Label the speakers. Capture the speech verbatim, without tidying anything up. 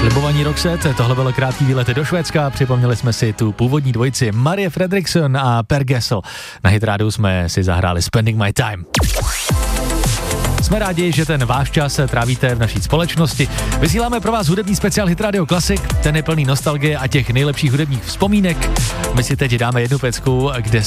Speaker 1: Slibovaní Roxette, tohle bylo krátký výlet do Švédska, připomněli jsme si tu původní dvojici Marie Fredriksson a Per Gessle. Na Hit rádiu jsme si zahráli Spending My Time. Jsme rádi, že ten váš čas trávíte v naší společnosti. Vysíláme pro vás hudební speciál Hit Radio Classic, ten je plný nostalgie a těch nejlepších hudebních vzpomínek. My si teď dáme jednu pecku, kde